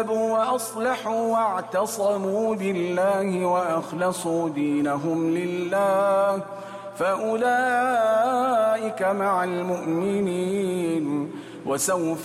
وأصلحوا واعتصموا بالله وأخلصوا دينهم لله فأولئك مع المؤمنين وسوف